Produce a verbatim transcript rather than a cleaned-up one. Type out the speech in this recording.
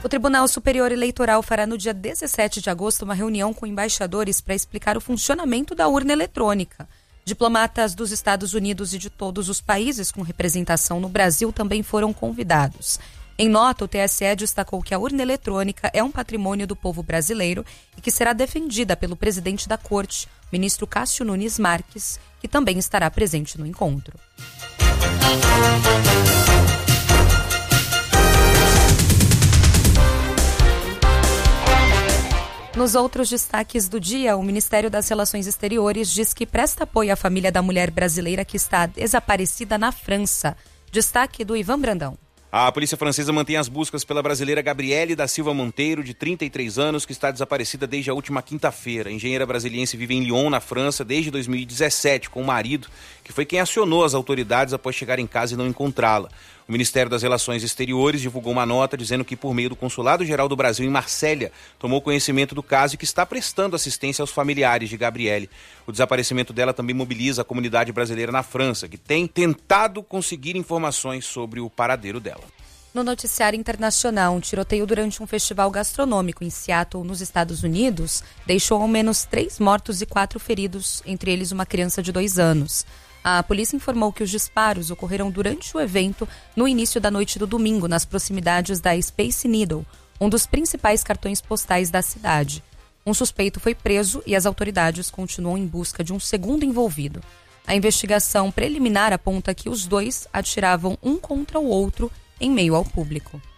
O Tribunal Superior Eleitoral fará no dia dezessete de agosto uma reunião com embaixadores para explicar o funcionamento da urna eletrônica. Diplomatas dos Estados Unidos e de todos os países com representação no Brasil também foram convidados. Em nota, o T S E destacou que a urna eletrônica é um patrimônio do povo brasileiro e que será defendida pelo presidente da Corte, ministro Cássio Nunes Marques, que também estará presente no encontro. Nos outros destaques do dia, o Ministério das Relações Exteriores diz que presta apoio à família da mulher brasileira que está desaparecida na França. Destaque do Ivan Brandão. A polícia francesa mantém as buscas pela brasileira Gabriele da Silva Monteiro, de trinta e três anos, que está desaparecida desde a última quinta-feira. A engenheira brasiliense vive em Lyon, na França, desde dois mil e dezessete, com o marido, que foi quem acionou as autoridades após chegar em casa e não encontrá-la. O Ministério das Relações Exteriores divulgou uma nota dizendo que, por meio do Consulado-Geral do Brasil em Marsella, tomou conhecimento do caso e que está prestando assistência aos familiares de Gabriele. O desaparecimento dela também mobiliza a comunidade brasileira na França, que tem tentado conseguir informações sobre o paradeiro dela. No noticiário internacional, um tiroteio durante um festival gastronômico em Seattle, nos Estados Unidos, deixou ao menos três mortos e quatro feridos, entre eles uma criança de dois anos. A polícia informou que os disparos ocorreram durante o evento no início da noite do domingo, nas proximidades da Space Needle, um dos principais cartões postais da cidade. Um suspeito foi preso e as autoridades continuam em busca de um segundo envolvido. A investigação preliminar aponta que os dois atiravam um contra o outro em meio ao público.